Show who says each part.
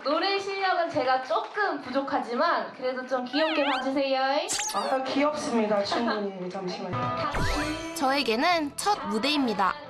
Speaker 1: 노래 실력은 제가 조금 부족하지만 그래도 좀 귀엽게 봐주세요.
Speaker 2: 아, 귀엽습니다. 충분히. 잠시만요.
Speaker 3: 저에게는 첫 무대입니다.